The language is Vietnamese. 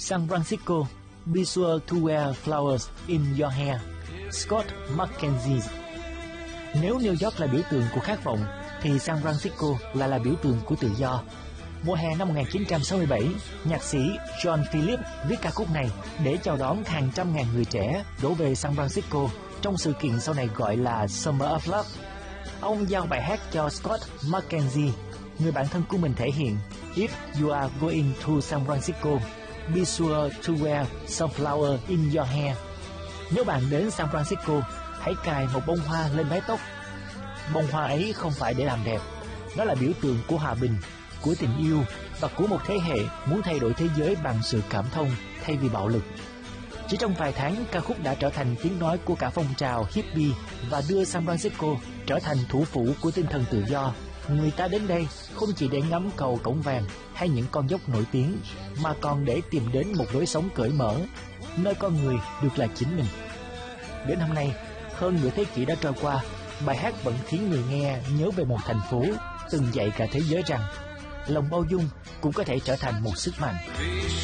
San Francisco, be sure to wear flowers in your hair. Scott McKenzie. Nếu New York là biểu tượng của khát vọng, thì San Francisco lại là biểu tượng của tự do. Mùa hè năm 1967, nhạc sĩ John Phillips viết ca khúc này để chào đón hàng trăm ngàn người trẻ đổ về San Francisco trong sự kiện sau này gọi là Summer of Love. Ông giao bài hát cho Scott McKenzie, người bạn thân của mình thể hiện: If you are going to San Francisco, be sure to wear some flower in your hair. Nếu bạn đến San Francisco, hãy cài một bông hoa lên mái tóc. Bông hoa ấy không phải để làm đẹp, nó là biểu tượng của hòa bình, của tình yêu và của một thế hệ muốn thay đổi thế giới bằng sự cảm thông thay vì bạo lực. Chỉ trong vài tháng, ca khúc đã trở thành tiếng nói của cả phong trào hippie và đưa San Francisco trở thành thủ phủ của tinh thần tự do. Người ta đến đây không chỉ để ngắm cầu Cổng Vàng hay những con dốc nổi tiếng, mà còn để tìm đến một lối sống cởi mở, nơi con người được là chính mình. Đến hôm nay, hơn nửa thế kỷ đã trôi qua, bài hát vẫn khiến người nghe nhớ về một thành phố từng dạy cả thế giới rằng lòng bao dung cũng có thể trở thành một sức mạnh.